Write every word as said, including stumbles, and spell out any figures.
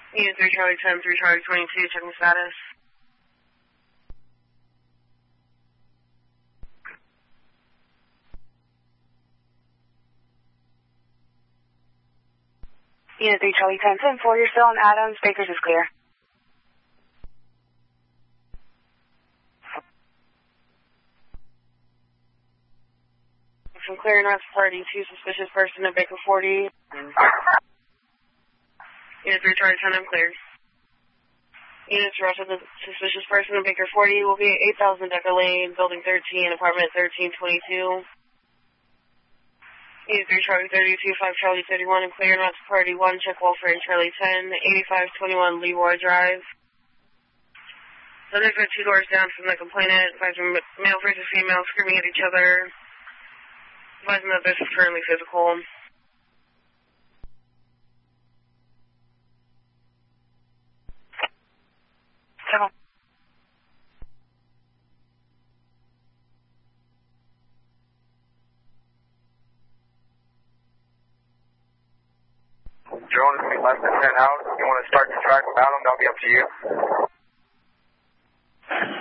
Unit three Charlie ten, three Charlie twenty-two, checking status. Unit three Charlie ten, ten four, you're still on Adams. Baker's is clear. From clearing rest party, two suspicious person at Baker forty. Unit three Charlie ten, I'm cleared. Units rest of the suspicious person at Baker forty will be at eight thousand Decker Lane, building thirteen, apartment thirteen twenty-two. Unit three Charlie thirty-two, five Charlie thirty-one, and clearing rest party one, check welfare and Charlie ten, eighty-five twenty-one Leroy Drive. So there's been two doors down from the complainant, advising male versus female screaming at each other. Advising that this is currently physical. Seven. Drone is going to be less than ten out. If you want to start the track without them, that'll be up to you.